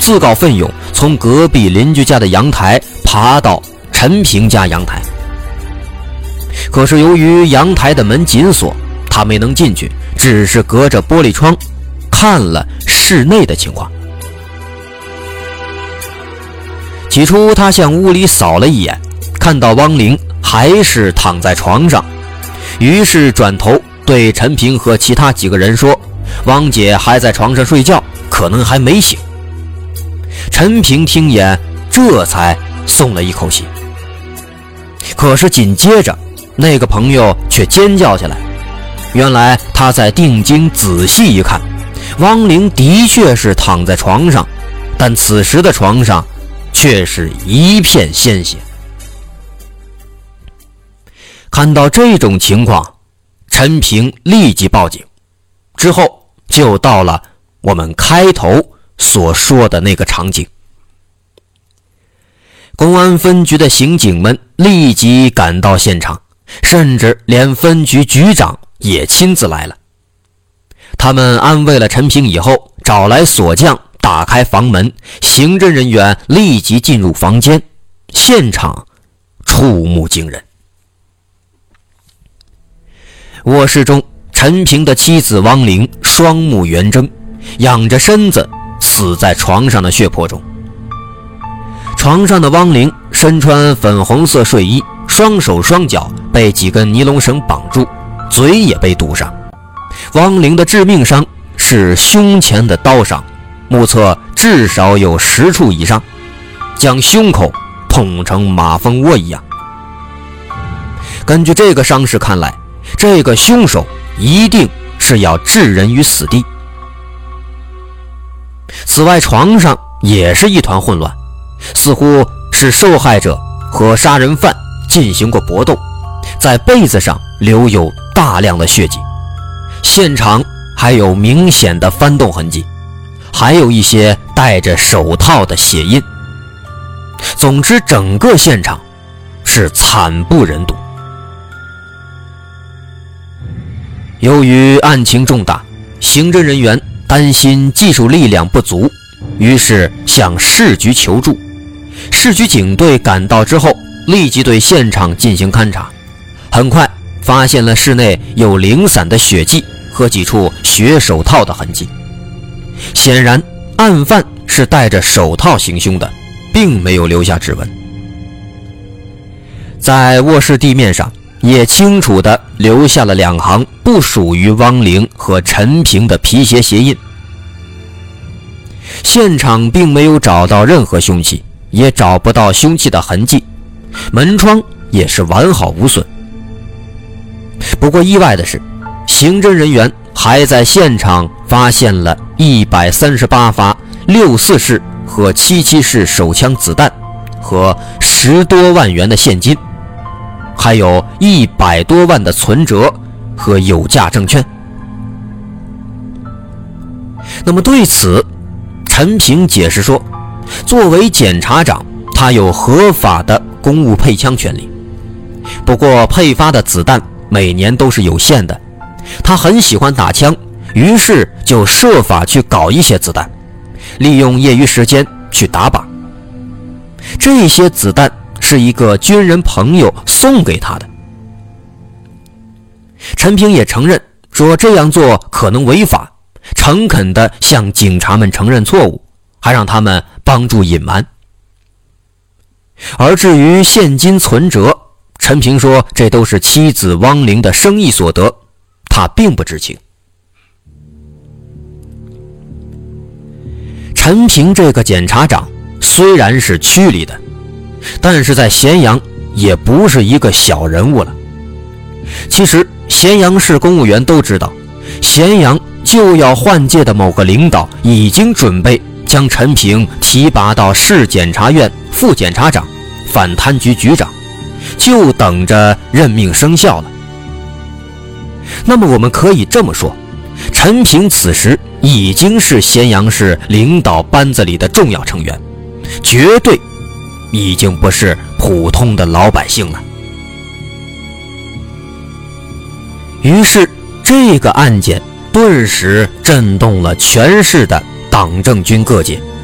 自告奋勇从隔壁邻居家的阳台爬到陈平家阳台。可是由于阳台的门紧锁，他没能进去，只是隔着玻璃窗看了室内的情况。起初他向屋里扫了一眼，看到汪玲还是躺在床上，于是转头对陈平和其他几个人说，汪姐还在床上睡觉，可能还没醒。陈平听言，这才松了一口气。可是紧接着那个朋友却尖叫起来，原来他在定睛仔细一看，汪玲的确是躺在床上，但此时的床上却是一片鲜血。看到这种情况，陈平立即报警，之后就到了我们开头所说的那个场景。公安分局的刑警们立即赶到现场，甚至连分局局长也亲自来了。他们安慰了陈平以后，找来锁匠打开房门，刑侦人员立即进入房间，现场触目惊人。卧室中，陈平的妻子汪玲双目圆睁，仰着身子死在床上的血泊中。床上的汪玲身穿粉红色睡衣，双手双脚被几根尼龙绳绑住，嘴也被堵上。汪玲的致命伤是胸前的刀伤，目测至少有10处以上，将胸口捅成马蜂窝一样。根据这个伤势看来，这个凶手一定是要置人于死地。此外，床上也是一团混乱，似乎是受害者和杀人犯进行过搏斗，在被子上留有大量的血迹，现场还有明显的翻动痕迹，还有一些戴着手套的血印。总之，整个现场是惨不忍睹。由于案情重大，刑侦人员担心技术力量不足，于是向市局求助。市局警队赶到之后，立即对现场进行勘查，很快发现了室内有零散的血迹和几处血手套的痕迹。显然，案犯是戴着手套行凶的，并没有留下指纹。在卧室地面上也清楚地留下了2行不属于汪玲和陈平的皮鞋鞋印。现场并没有找到任何凶器，也找不到凶器的痕迹，门窗也是完好无损。不过意外的是，刑侦人员还在现场发现了138发64式和77式手枪子弹和10多万元的现金，还有100多万的存折和有价证券。那么对此，陈平解释说，作为检察长，他有合法的公务配枪权利，不过配发的子弹每年都是有限的，他很喜欢打枪，于是就设法去搞一些子弹，利用业余时间去打靶。这些子弹是一个军人朋友送给他的。陈平也承认说这样做可能违法，诚恳地向警察们承认错误，还让他们帮助隐瞒。而至于现金存折，陈平说这都是妻子汪玲的生意所得，他并不知情。陈平这个检察长虽然是区里的，但是在咸阳也不是一个小人物了。其实咸阳市公务员都知道，咸阳就要换届的某个领导已经准备将陈平提拔到市检察院副检察长、反贪局局长，就等着任命生效了。那么我们可以这么说，陈平此时已经是咸阳市领导班子里的重要成员，绝对已经不是普通的老百姓了。于是这个案件顿时震动了全市的党政军各界。